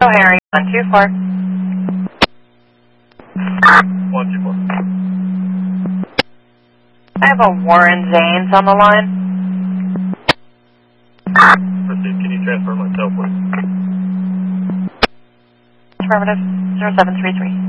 Harry, 124. 124. I have a Warren Zanes on the line. Proceed, can you transfer myself, please? Affirmative, 0733.